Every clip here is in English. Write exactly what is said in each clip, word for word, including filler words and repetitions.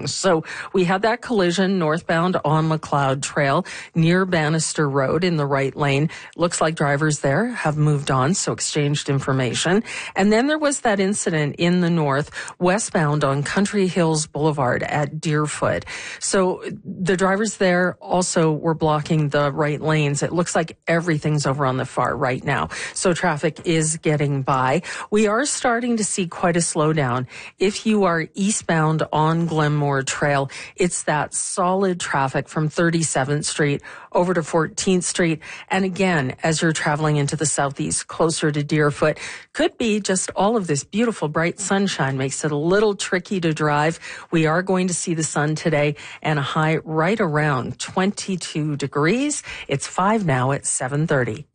things. So we had that collision northbound on McLeod Trail near Bannister Road in the right lane. Looks like drivers there have moved on, so exchanged information. And then there was that incident in the north, westbound on Country Hills Boulevard at Deerfoot. So the drivers there also were blocking the right lanes. It looks like everything's over on the far right now. So traffic is getting by. We are starting to see quite a slowdown. If you are eastbound on Glenmore Trail, it's that solid traffic from thirty-seventh Street over to fourteenth Street. And again, as you're traveling into the southeast, closer to Deerfoot, could be just all of this beautiful bright sunshine makes it a little tricky to drive. We are going to see the sun today and a high right around twenty-two degrees. It's five now at seven thirty.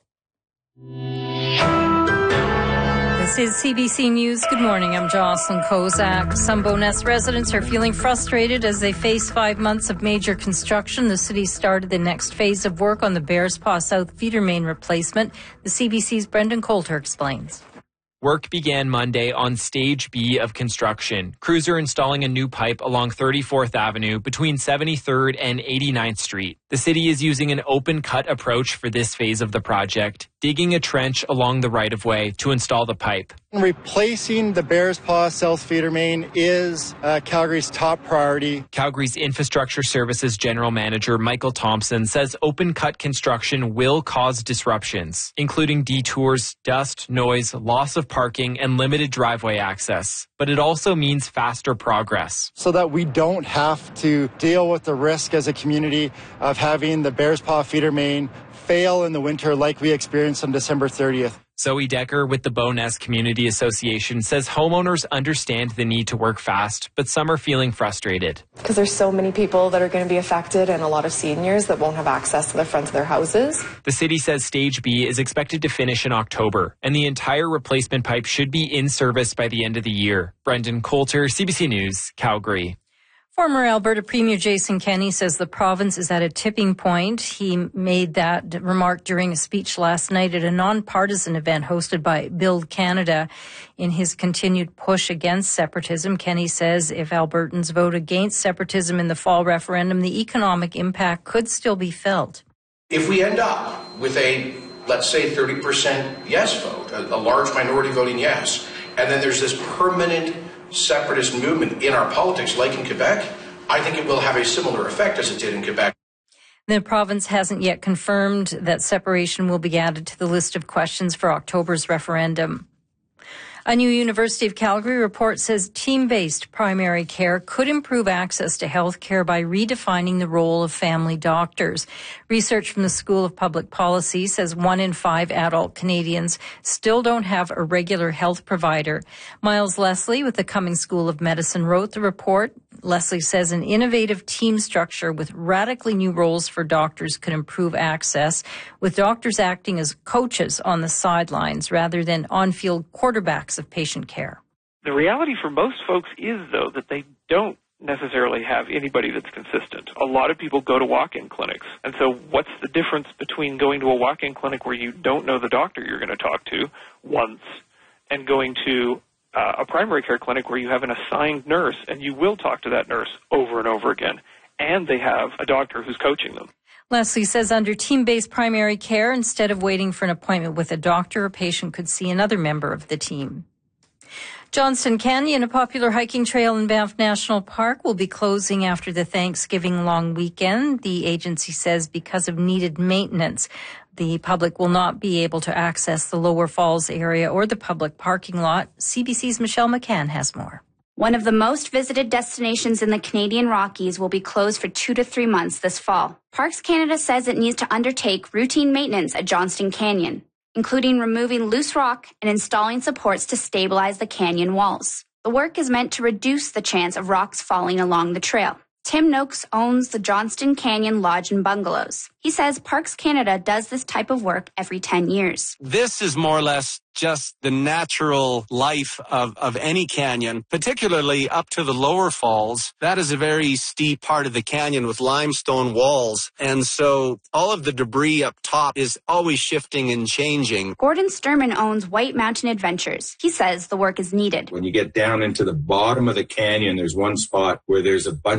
This is C B C News. Good morning. I'm Jocelyn Kozak. Some Bowness residents are feeling frustrated as they face five months of major construction. The city started the next phase of work on the Bearspaw South feeder main replacement. The C B C's Brendan Coulter explains. Work began Monday on Stage B of construction. Crews are installing a new pipe along thirty-fourth Avenue between seventy-third and eighty-ninth Street. The city is using an open-cut approach for this phase of the project, digging a trench along the right-of-way to install the pipe. Replacing the Bearspaw South feeder main is uh, Calgary's top priority. Calgary's Infrastructure Services General Manager Michael Thompson says open-cut construction will cause disruptions, including detours, dust, noise, loss of parking, and limited driveway access. But it also means faster progress. So that we don't have to deal with the risk as a community of having the Bearspaw feeder main fail in the winter like we experienced on December thirtieth. Zoe Decker with the Bowness Community Association says homeowners understand the need to work fast, but some are feeling frustrated. Because there's so many people that are going to be affected and a lot of seniors that won't have access to the front of their houses. The city says Stage B is expected to finish in October, and the entire replacement pipe should be in service by the end of the year. Brendan Coulter, C B C News, Calgary. Former Alberta Premier Jason Kenney says the province is at a tipping point. He made that remark during a speech last night at a nonpartisan event hosted by Build Canada. In his continued push against separatism, Kenney says if Albertans vote against separatism in the fall referendum, the economic impact could still be felt. If we end up with a, let's say, thirty percent yes vote, a, a large minority voting yes, and then there's this permanent separatist movement in our politics, like in Quebec, I think it will have a similar effect as it did in Quebec. The province hasn't yet confirmed that separation will be added to the list of questions for October's referendum. A new University of Calgary report says team-based primary care could improve access to health care by redefining the role of family doctors. Research from the School of Public Policy says one in five adult Canadians still don't have a regular health provider. Miles Leslie with the Cummings School of Medicine wrote the report. Leslie says an innovative team structure with radically new roles for doctors could improve access, with doctors acting as coaches on the sidelines rather than on-field quarterbacks of patient care. The reality for most folks is, though, that they don't necessarily have anybody that's consistent. A lot of people go to walk-in clinics. And so what's the difference between going to a walk-in clinic where you don't know the doctor you're going to talk to once and going to Uh, a primary care clinic where you have an assigned nurse and you will talk to that nurse over and over again, and they have a doctor who's coaching them? Leslie says under team-based primary care, instead of waiting for an appointment with a doctor, a patient could see another member of the team. Johnston Canyon, a popular hiking trail in Banff National Park, will be closing after the Thanksgiving long weekend. The agency says because of needed maintenance, the public will not be able to access the Lower Falls area or the public parking lot. C B C's Michelle McCann has more. One of the most visited destinations in the Canadian Rockies will be closed for two to three months this fall. Parks Canada says it needs to undertake routine maintenance at Johnston Canyon, including removing loose rock and installing supports to stabilize the canyon walls. The work is meant to reduce the chance of rocks falling along the trail. Tim Noakes owns the Johnston Canyon Lodge and Bungalows. He says Parks Canada does this type of work every ten years. This is more or less just the natural life of, of any canyon, particularly up to the lower falls. That is a very steep part of the canyon with limestone walls. And so all of the debris up top is always shifting and changing. Gordon Sturman owns White Mountain Adventures. He says the work is needed. When you get down into the bottom of the canyon, there's one spot where there's a bunch